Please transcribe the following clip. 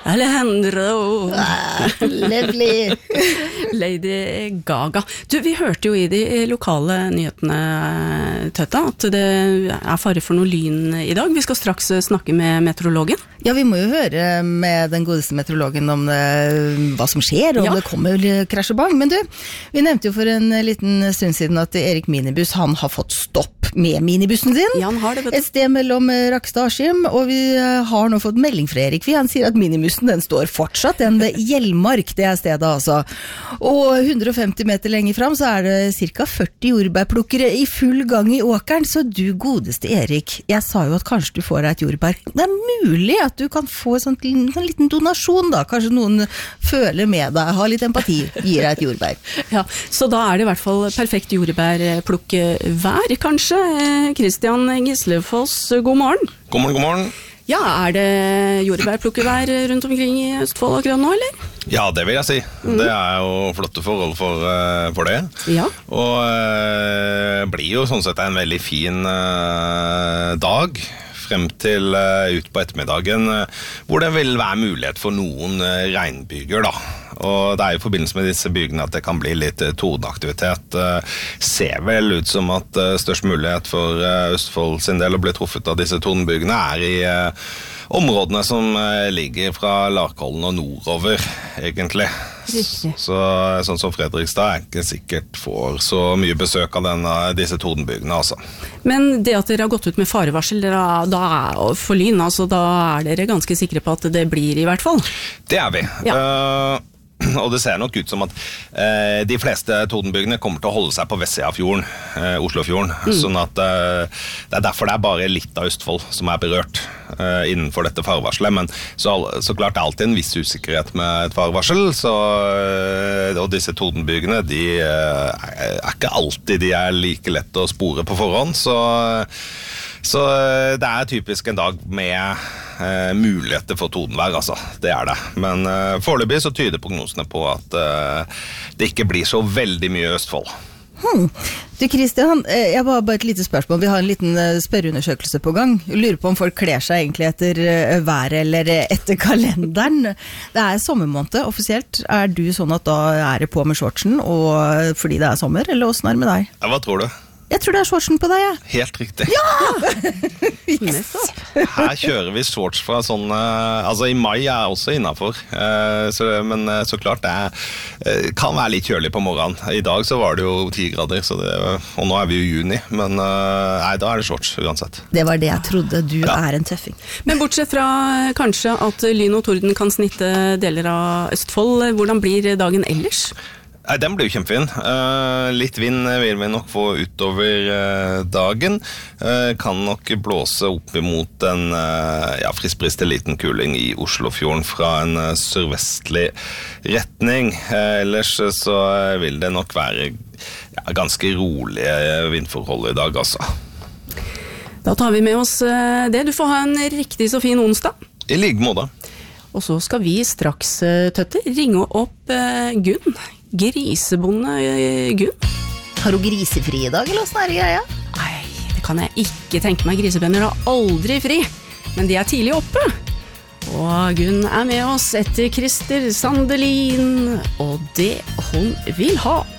Alejandro. Lovely. Lady Gaga. Du, vi hørte jo i de lokale nyhetene, Tøtta, at det fare for noe lyn i dag. Vi skal straks snakke med meteorologen. Ja, vi må jo høre med den godeste meteorologen om hva som skjer, og om det kommer krasj og bang. Men du, vi nevnte jo for en liten stund siden at Erik Minibuss, han har fått stopp med minibussen sin. Ja, han har det, vet du. Et sted mellom Rakstad og Askim, og vi har nå fått melding fra Erik. Han sier at minibussen, den står fortsatt. Den Hjelmark, det stedet altså. Og 150 meter lenger frem så det cirka 40 jordbærplukkere i full gang i åkeren. Så du godeste Erik, jeg sa jo at kanskje du får deg et jordbær. Det mulig at du kan få en liten donasjon da. Kanskje noen føler med deg, har litt empati, gir deg et jordbær. Ja, så da det i hvert fall perfekt jordbærplukkevær, kanskje. Kristian Gislefoss, god morgen. God morgen, god morgen. Ja, det jordbærplukkevær rundt omkring i Østfold akkurat nå, eller? Ja, det vil jeg si. Det jo flotte forhold for det. Ja. Og blir jo sånn sett en veldig fin dag frem til ut på ettermiddagen, hvor det vil være mulighet for noen regnbyger da. Og det jo i forbindelse med disse bygene at det kan bli litt tordenaktivitet. Ser vel ut som at størst mulighet for Østfold sin del å bli truffet av disse tordenbygene i områdene som ligger fra Larkollen og nordover, egentlig. Så sånn som Fredrikstad ikke sikkert får så mye besøk av disse tordenbygene, altså. Men det at dere har gått ut med farevarsel, da for lyn, altså, da dere ganske sikre på at det blir i hvert fall? Det vi. Ja. Og det ser nok ut som at de fleste tordenbygene kommer til å holde seg på vestsiden av fjorden, Oslofjorden, sånn at det derfor det bare litt av Østfold som berørt innenfor dette farevarselet, men så klart det alltid en viss usikkerhet med et farevarsel, og disse tordenbygene, de ikke alltid de like lett å spore på forhånd, så det typisk en dag med muligheter for tordenvær, altså. Det det. Men foreløpig så tyder prognosene på at det ikke blir så veldig mye Østfold. Du Kristian, jeg var bare et lite spørsmål. Vi har en liten spørreundersøkelse på gang. Jeg lurer på om folk kler seg egentlig etter været eller etter kalenderen. Det sommermåned offisielt. Du sånn at da det på med shortsen og fordi det sommer, eller hvordan det med deg? Ja, hva tror du? Jeg tror det shortsen på deg, ja. Helt riktig. Ja! Yes. Her kjører vi shorts fra sånn, altså i mai også innenfor, men så klart det kan være litt kjølig på morgenen. I dag så var det jo 10 grader, og nå vi jo i juni, men nei, da det shorts uansett. Det var det jeg trodde, du en tøffing. Men bortsett fra kanskje at lyn og torden kan snitte deler av Østfold, hvordan blir dagen ellers? Den blir jo kjempefin. Litt vind vil vi nok få utover dagen. Kan nok blåse opp imot en friskbrist til liten kuling i Oslofjorden fra en sørvestlig retning. Ellers så vil det nok være ganske rolige vindforhold i dag, altså. Da tar vi med oss det. Du får ha en riktig så fin onsdag. I like måte. Og så skal vi straks, Tøtter, ringe opp Gunn. Grisebonde Gunn. Har du grisefri i dag, eller hvordan det greia? Nei, det kan jeg ikke tenke meg. Grisebønder har aldri fri, men de tidlig oppe. Og Gunn med oss etter Christer Sandelin, og det hun vil ha.